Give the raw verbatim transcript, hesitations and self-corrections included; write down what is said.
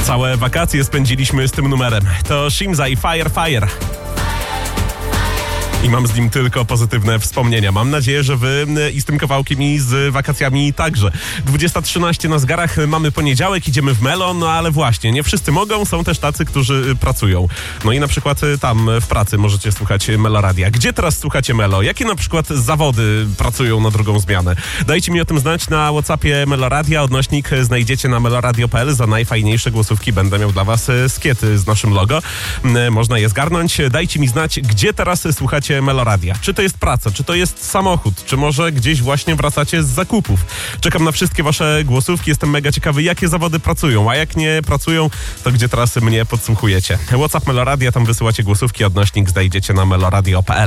Całe wakacje spędziliśmy z tym numerem. To Shimza i Fire Fire. I mam z nim tylko pozytywne wspomnienia. Mam nadzieję, że wy i z tym kawałkiem i z wakacjami także. dwudziesta trzynaście na zegarach, mamy poniedziałek, idziemy w Melo, no ale właśnie, nie wszyscy mogą, są też tacy, którzy pracują. No i na przykład tam w pracy możecie słuchać Meloradia. Gdzie teraz słuchacie Melo? Jakie na przykład zawody pracują na drugą zmianę? Dajcie mi o tym znać na WhatsAppie Meloradia. Odnośnik znajdziecie na meloradio kropka p l. Za najfajniejsze głosówki będę miał dla was skiety z naszym logo. Można je zgarnąć. Dajcie mi znać, gdzie teraz słuchacie Meloradia. Czy to jest praca, czy to jest samochód, czy może gdzieś właśnie wracacie z zakupów. Czekam na wszystkie wasze głosówki. Jestem mega ciekawy, jakie zawody pracują, a jak nie pracują, to gdzie teraz mnie podsłuchujecie. WhatsApp Meloradia, tam wysyłacie głosówki. Odnośnik znajdziecie na meloradio kropka p l.